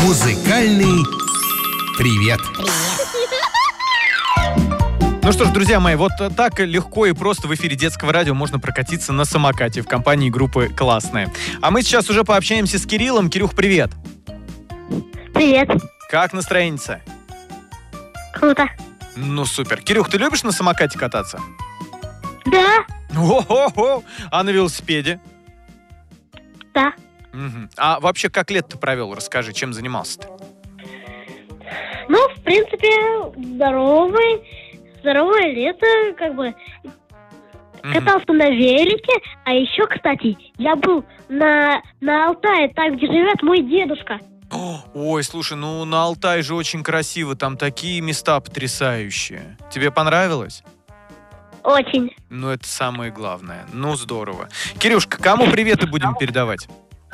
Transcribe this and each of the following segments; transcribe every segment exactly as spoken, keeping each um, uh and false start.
Музыкальный привет. Ну что ж, друзья мои, вот так легко и просто в эфире детского радио можно прокатиться на самокате в компании группы «Классная». А мы сейчас уже пообщаемся с Кириллом. Кирюх, привет. Привет. Как настроение-то? Круто. Ну супер. Кирюх, ты любишь на самокате кататься? Да. О-хо-хо! А на велосипеде? Да. Угу. А вообще, как лет ты провел? Расскажи, чем занимался-то? Ну, в принципе, здоровый, здоровое лето, как бы, Мгм. катался на велике, а еще, кстати, я был на, на Алтае, там, где живет мой дедушка. О, Ой, слушай, ну на Алтае же очень красиво, там такие места потрясающие. Тебе понравилось? Очень. Ну, это самое главное. Ну, здорово. Кирюшка, кому приветы будем передавать?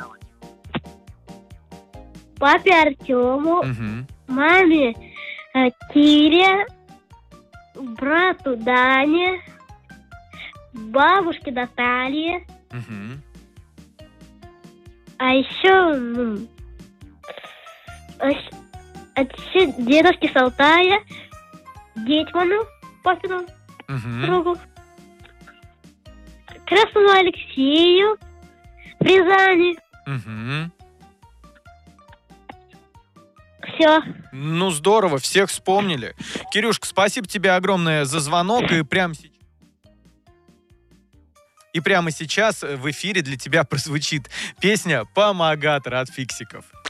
Папе Артему, Мгм. маме э, Кире, брату Дане, бабушке Наталье, Мгм. а еще, ну, а щ- а еще дедушке с Алтая, Гетману, папину Мгм. другу, Красному Алексею, в Рязани. Мгм. Все. Ну, здорово, всех вспомнили. Кирюшка, спасибо тебе огромное за звонок. И прямо сейчас... И прямо сейчас в эфире для тебя прозвучит песня «Помогатор» от Фиксиков.